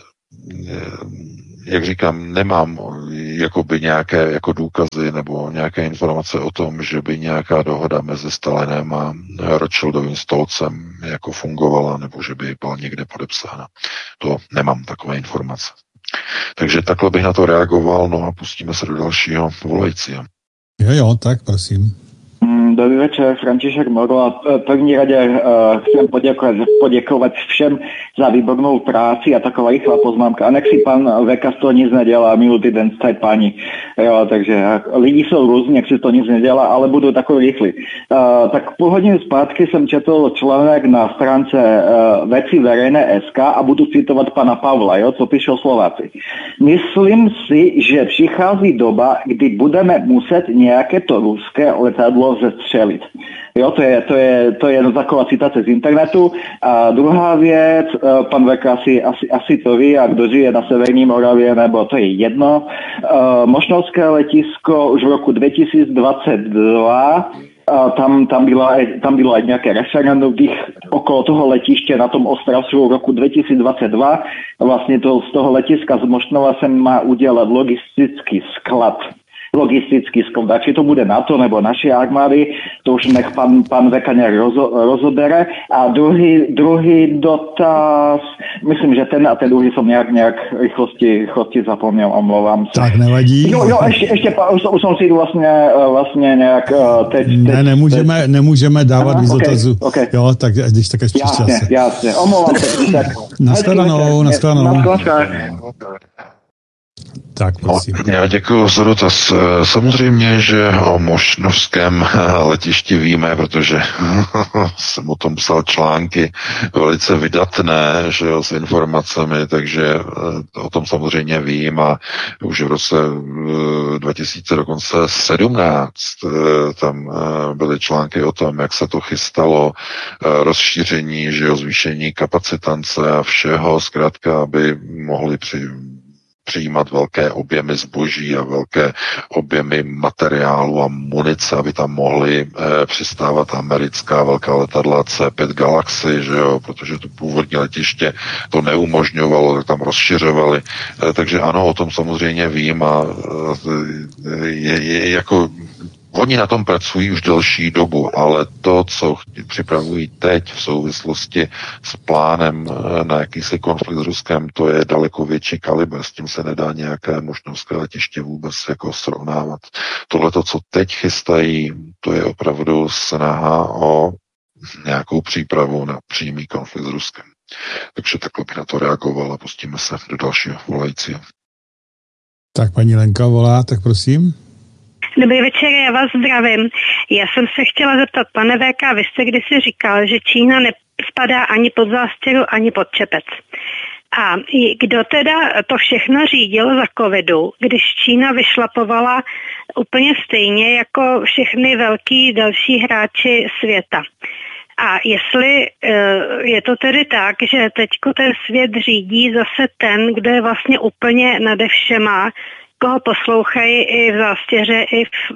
uh, jak říkám, nemám jakoby nějaké jako důkazy nebo nějaké informace o tom, že by nějaká dohoda mezi Stalinem a Rothschildovým stolcem jako fungovala, nebo že by byla někde podepsána. To nemám takové informace. Takže takhle bych na to reagoval, no a pustíme se do dalšího volajícího. Jo, jo, tak prosím. Dobrý večer, František Morla. V první rade uh, chcem poďakovať, poďakovať všem za výbornou práci a taková rychlá poznámka. A nech si pán Veka z toho nic nedělá, minulý den staj pani. Jo, takže lidi jsou různí, nech si to nic nedělá, ale budou takový rychlí. Uh, tak půl hodiny zpátky jsem četl článek na stránce uh, Veci verejné bodka es ká a budu citovat pana Pavla, jo, co píšou Slováci. Myslím si, že přichází doba, kdy budeme muset nějaké to ruské letadlo zestřelit. Jo, to je, to je, to je taková citace z internetu. A druhá věc, pan Veka asi, asi, asi to ví, a kdo žije na Severní Moravě, nebo to je jedno. Mošnovské letisko už v roku dvetisícdvacetdva, tam, tam, byla, tam bylo aj nějaké referendum okolo toho letiště na tom Ostravsku v roku dvetisícdvacetdva. Vlastně to, z toho letiska z Mošnova se má udělat logistický sklad. logistický sklad. Či to bude NATO nebo naše armády, to už nech pan, pan Veka nějak rozo, rozobere. A druhý, druhý dotaz, myslím, že ten a ten druhý jsem nějak, nějak rychlosti, rychlosti zapomněl, omlouvám se. Tak nevadí. Jo, jo, ještě, ještě už, už jsem si vlastně, vlastně nějak teď... teď ne, nemůžeme, teď... nemůžeme dávat Aha, víc okay, dotazu. Okay. Jo, tak když tak až příště čase. Jasně, jasně, omlouvám se. Nashledanou, nashledanou. Tak, prosím. No, já děkuji za dotaz. Samozřejmě, že o mošnovském letišti víme, protože jsem o tom psal články velice vydatné, že jo, s informacemi, takže o tom samozřejmě vím a už v roce dva tisíce sedmnáct tam byly články o tom, jak se to chystalo, rozšíření, že jo, zvýšení kapacitance a všeho, zkrátka, aby mohli při přijímat velké objemy zboží a velké objemy materiálu a munice, aby tam mohly e, přistávat americká velká letadla C pět Galaxy, že jo, protože to původní letiště to neumožňovalo, tak tam rozšiřovali. E, takže ano, o tom samozřejmě vím a e, je, je jako oni na tom pracují už delší dobu, ale to, co připravují teď v souvislosti s plánem na jakýsi konflikt s Ruskem, to je daleko větší kalibr. S tím se nedá nějaké mošnovské letiště vůbec jako srovnávat. Tohle, co teď chystají, to je opravdu snaha o nějakou přípravu na přímý konflikt s Ruskem. Takže takhle bych na to reagoval a pustíme se do dalšího volajícího. Tak paní Lenka volá, tak prosím. Dobrý večer, já vás zdravím. Já jsem se chtěla zeptat, pane V K, vy jste kdysi říkal, že Čína nespadá ani pod zástěru, ani pod čepec. A kdo teda to všechno řídil za covidu, když Čína vyšlapovala úplně stejně jako všechny velký další hráči světa? A jestli je to tedy tak, že teďko ten svět řídí zase ten, kdo je vlastně úplně nade všema, koho poslouchají i v zástěře, i, v, i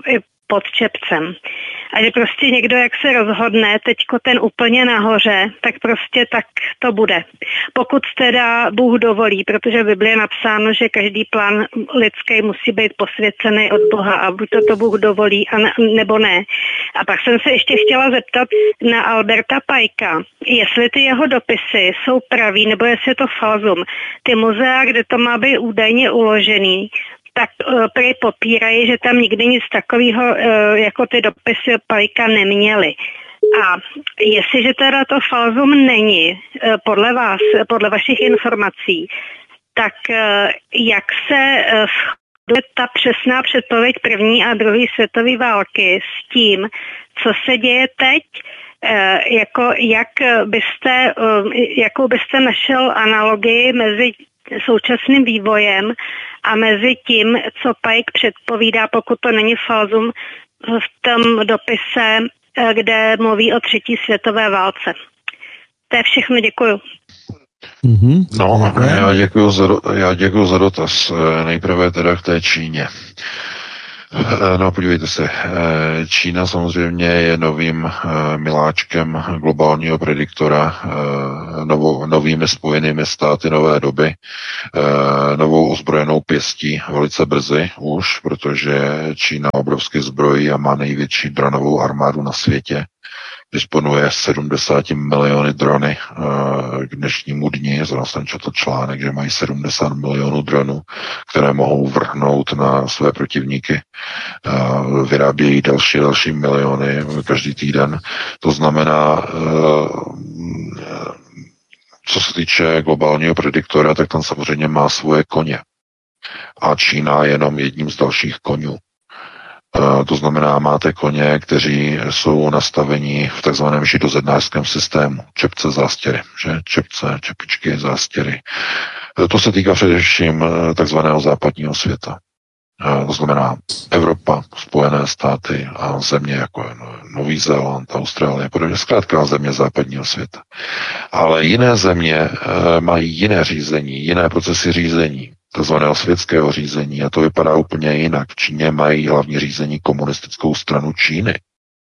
pod čepcem. A že prostě někdo, jak se rozhodne, teďko ten úplně nahoře, tak prostě tak to bude. Pokud teda Bůh dovolí, protože v Bibli je napsáno, že každý plán lidský musí být posvěcený od Boha a buď to, to Bůh dovolí, a ne, nebo ne. A pak jsem se ještě chtěla zeptat na Alberta Pajka, jestli ty jeho dopisy jsou pravý, nebo jestli je to falzum. Ty muzea, kde to má být údajně uložený, tak uh, prý popírají, že tam nikdy nic takového uh, jako ty dopisy Pajka neměli. A jestliže teda to falzum není, uh, podle vás, podle vašich informací, tak uh, jak se uh, shoduje ta přesná předpověď první a druhé světové války s tím, co se děje teď, uh, jako jak byste, uh, jakou byste našel analogii mezi současným vývojem a mezi tím, co Pike předpovídá, pokud to není falzum, v tom dopise, kde mluví o třetí světové válce. To je všechno, děkuju. Mm-hmm. No, já děkuju, za, já děkuju za dotaz. Nejprve teda k té Číně. No, podívejte se, Čína samozřejmě je novým miláčkem globálního prediktora, novou, novými spojenými státy nové doby, novou ozbrojenou pěstí velice brzy už, protože Čína obrovsky zbrojí a má největší dronovou armádu na světě. Disponuje sedmdesáti miliony drony k dnešnímu dni. Zrovna jsem četl článek, že mají sedmdesát milionů dronů, které mohou vrhnout na své protivníky. Vyrábějí další další miliony každý týden. To znamená, co se týče globálního prediktora, tak tam samozřejmě má svoje koně. A Čína je jenom jedním z dalších konňů. To znamená, máte koně, kteří jsou nastaveni v takzvaném židozednářském systému. Čepce, zástěry, že? Čepce, čepičky, zástěry. To se týká především takzvaného západního světa. To znamená Evropa, Spojené státy a země jako je Nový Zéland, Austrálie, podobně zkrátka země západního světa. Ale jiné země mají jiné řízení, jiné procesy řízení, takzvaného světského řízení, a to vypadá úplně jinak. V Číně mají hlavní řízení komunistickou stranu Číny.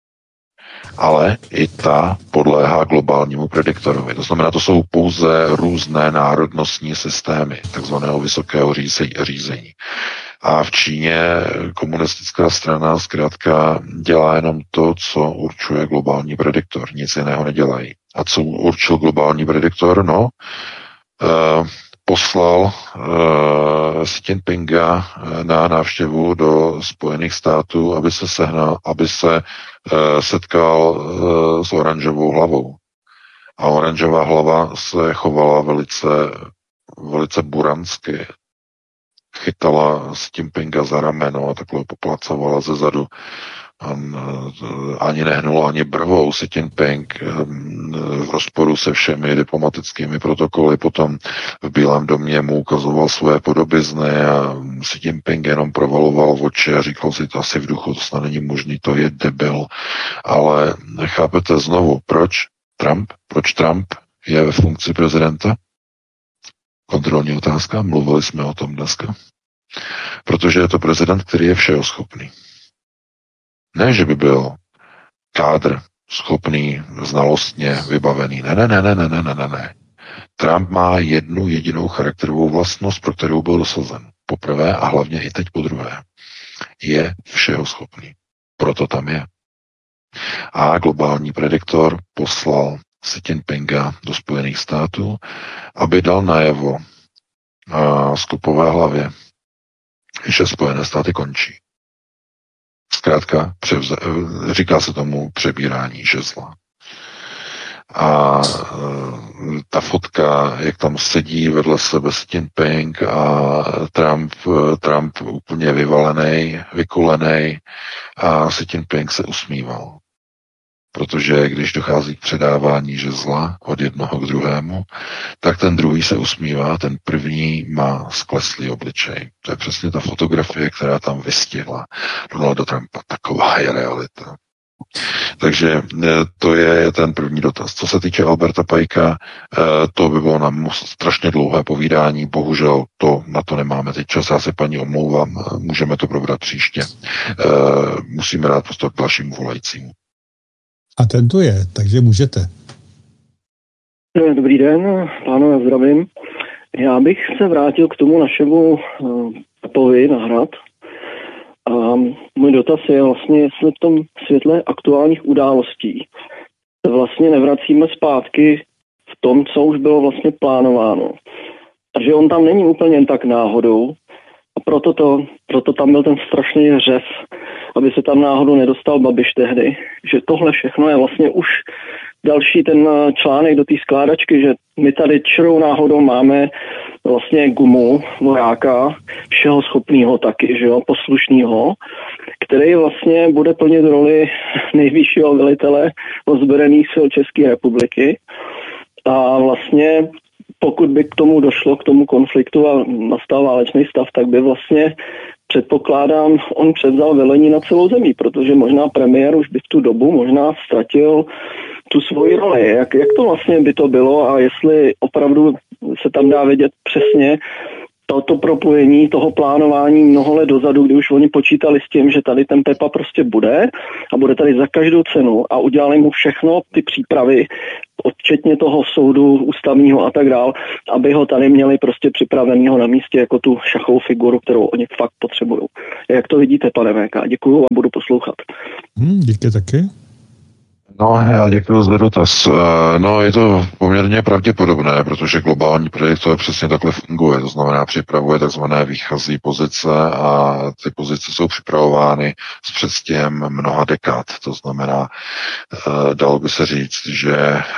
Ale i ta podléhá globálnímu prediktorovi. To znamená, to jsou pouze různé národnostní systémy takzvaného vysokého řízení. A v Číně komunistická strana zkrátka dělá jenom to, co určuje globální prediktor. Nic jiného nedělají. A co určil globální prediktor? No, uh, poslal uh, Xi Jinpinga na návštěvu do Spojených států, aby se sehnal, aby se uh, setkal uh, s oranžovou hlavou. A oranžová hlava se chovala velice, velice buransky. Chytala Xi Jinpinga za rameno a takhle poplacovala ze zadu. On ani nehnul ani brvou. Xi Jinping v rozporu se všemi diplomatickými protokoly potom v Bílém domě mu ukazoval své podobizny a Xi Jinping jenom provaloval v oči a říkal si to asi v duchu, to snad není možný, to je debil. Ale chápete znovu, proč Trump, proč Trump je ve funkci prezidenta? Kontrolní otázka, mluvili jsme o tom dneska. Protože je to prezident, který je všeho schopný. Ne, že by byl kádr schopný, znalostně vybavený. Ne, ne, ne, ne, ne, ne, ne, ne. Trump má jednu jedinou charakterovou vlastnost, pro kterou byl dosazen. Poprvé a hlavně i teď podruhé. Je všeho schopný. Proto tam je. A globální prediktor poslal Xi Jinpinga do Spojených států, aby dal najevo a skupové hlavě, že Spojené státy končí. Zkrátka, převze, říká se tomu přebírání žezla. A ta fotka, jak tam sedí vedle sebe Xi Jinping a Trump, Trump úplně vyvalený, vykulený a Xi Jinping se usmíval. Protože když dochází k předávání žezla od jednoho k druhému, tak ten druhý se usmívá, ten první má skleslý obličej. To je přesně ta fotografie, která tam vystihla Donalda Trumpa. Taková je realita. Takže to je ten první dotaz. Co se týče Alberta Pajka, to by bylo nám strašně dlouhé povídání, bohužel to, na to nemáme teď čas, já se paní omlouvám, můžeme to probrat příště. Musíme dát prostor k dalšímu volajícímu. A ten tu je, takže můžete. Dobrý den, pánové, zdravím. Já bych se vrátil k tomu našemu Pepovi na Hrad. A můj dotaz je vlastně, jestli v tom světle aktuálních událostí se vlastně nevracíme zpátky v tom, co už bylo vlastně plánováno. Takže on tam není úplně jen tak náhodou a proto, to, proto tam byl ten strašný řev, aby se tam náhodou nedostal Babiš tehdy. Že tohle všechno je vlastně už další ten článek do té skládačky, že my tady čirou náhodou máme vlastně gumu, vojáka, všeho schopného taky, že jo, poslušného, který vlastně bude plnit roli nejvyššího velitele ozbrojených sil České republiky. A vlastně pokud by k tomu došlo, k tomu konfliktu a nastal válečný stav, tak by vlastně předpokládám, on převzal velení na celou zemi, protože možná premiér už by v tu dobu možná ztratil tu svoji roli. Jak, jak to vlastně by to bylo a jestli opravdu se tam dá vědět přesně toto propojení toho plánování mnoho let dozadu, kdy už oni počítali s tím, že tady ten Pepa prostě bude a bude tady za každou cenu a udělali mu všechno, ty přípravy, odčetně toho soudu ústavního a tak dál, aby ho tady měli prostě připravenýho na místě jako tu šachovou figuru, kterou oni fakt potřebují. Jak to vidíte, pane V K? Děkuju a budu poslouchat. Hmm, díky taky. No, já děkuji za dotaz. No, je to poměrně pravděpodobné, protože globální projekt to přesně takhle funguje. To znamená, připravuje takzvané výchozí pozice a ty pozice jsou připravovány s předstihem mnoha dekád. To znamená, dalo by se říct, že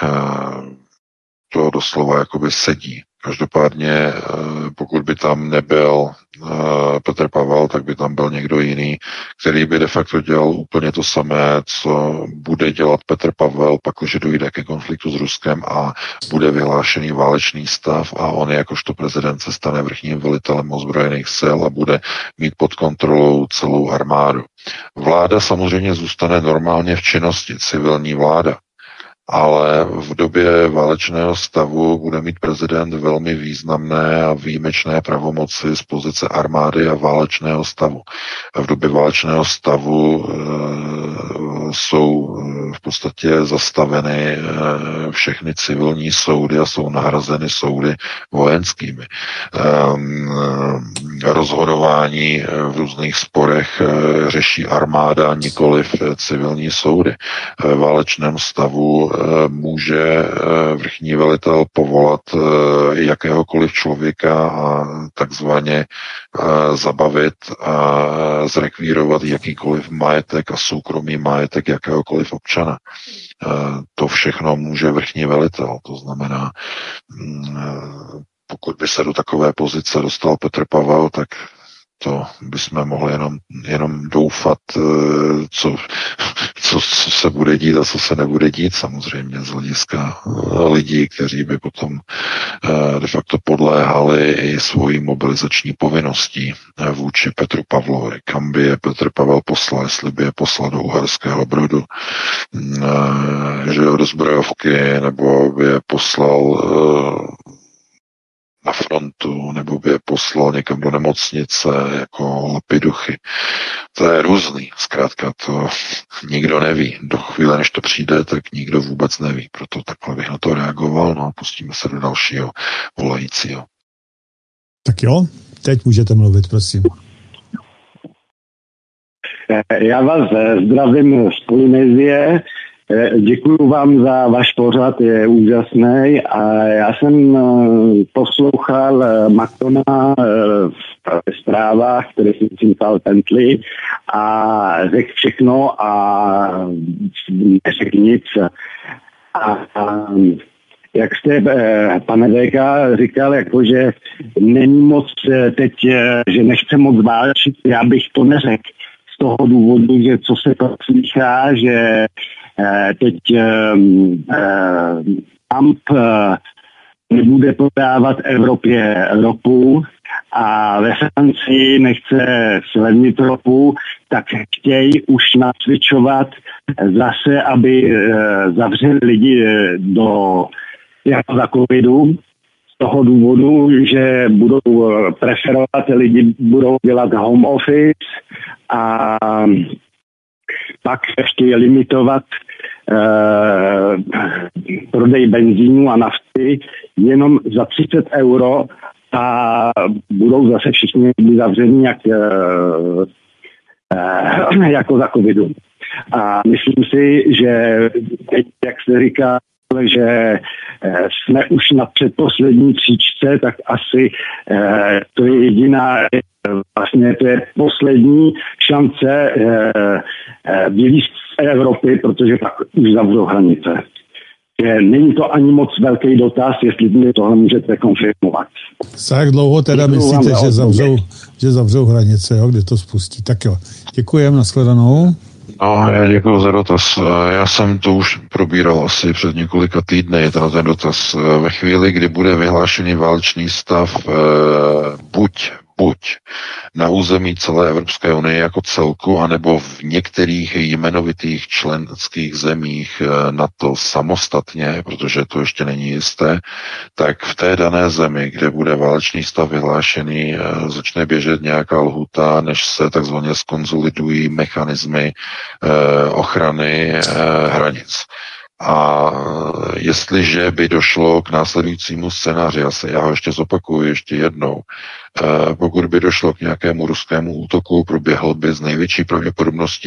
to doslova jakoby sedí. Každopádně, pokud by tam nebyl Petr Pavel, tak by tam byl někdo jiný, který by de facto dělal úplně to samé, co bude dělat Petr Pavel, pakliže dojde ke konfliktu s Ruskem a bude vyhlášený válečný stav a on jakožto prezident se stane vrchním velitelem ozbrojených sil a bude mít pod kontrolou celou armádu. Vláda samozřejmě zůstane normálně v činnosti, civilní vláda. Ale v době válečného stavu bude mít prezident velmi významné a výjimečné pravomoci z pozice armády a válečného stavu. V době válečného stavu e, jsou v podstatě zastaveny e, všechny civilní soudy a jsou nahrazeny soudy vojenskými. E, rozhodování v různých sporech e, řeší armáda, nikoliv civilní soudy. V válečném stavu může vrchní velitel povolat jakéhokoliv člověka a takzvaně zabavit a zrekvírovat jakýkoliv majetek a soukromý majetek jakéhokoliv občana. To všechno může vrchní velitel. To znamená, pokud by se do takové pozice dostal Petr Pavel, tak to bychom mohli jenom, jenom doufat, co, co, co se bude dít a co se nebude dít, samozřejmě z hlediska lidí, kteří by potom de facto podléhali i svojí mobilizační povinností vůči Petru Pavlovi. Kam by je Petr Pavel poslal, jestli by je poslal do Uherského Brodu, že do zbrojovky, nebo by je poslal na frontu, nebo by je poslal někam do nemocnice jako lapiduchy. To je různý. Zkrátka to nikdo neví. Do chvíle, než to přijde, tak nikdo vůbec neví. Proto takhle bych na to reagoval. No a pustíme se do dalšího volajícího. Tak jo, teď můžete mluvit, prosím. Já vás zdravím z Polynézie. Děkuji vám za váš pořad, je úžasný a já jsem poslouchal Macrona v zprávách, které jsem říkal Bentley a řekl všechno a neřekl nic. A, a jak jste, pane Véka, říkal, jako, že není moc teď, že nechce moc válčit, já bych to neřekl z toho důvodu, že co se to slychá, že teď Trump nebude prodávat Evropě ropu a ve Francii nechce zlevnit ropu, tak chtějí už nacvičovat zase, aby zavřeli lidi do jako za covidu, z toho důvodu, že budou preferovat, lidi budou dělat home office a pak chtějí limitovat eh, prodej benzínu a nafty jenom za třicet euro a budou zase všichni zavření jak, eh, eh, jako za covidu. A myslím si, že teď, jak se říká, že jsme už na předposlední příčce, tak asi to je jediná, vlastně to je poslední šance vylízt z Evropy, protože pak už zavřou hranice. Není to ani moc velký dotaz, jestli mi tohle můžete konfirmovat. Za jak dlouho teda děkuju myslíte, že zavřou, že zavřou hranice, jo, kdy to spustí? Tak jo, děkujem, nashledanou. No, já děkuji za dotaz. Já jsem to už probíral asi před několika týdny, ten, ten dotaz. Ve chvíli, kdy bude vyhlášený válečný stav, buď buď na území celé Evropské unie jako celku, anebo v některých jmenovitých členských zemích NATO samostatně, protože to ještě není jisté, tak v té dané zemi, kde bude válečný stav vyhlášený, začne běžet nějaká lhuta, než se takzvaně skonzolidují mechanismy ochrany hranic. A jestliže by došlo k následujícímu scénáři, já, se, já ho ještě zopakuju ještě jednou, pokud by došlo k nějakému ruskému útoku, proběhl by z největší pravděpodobností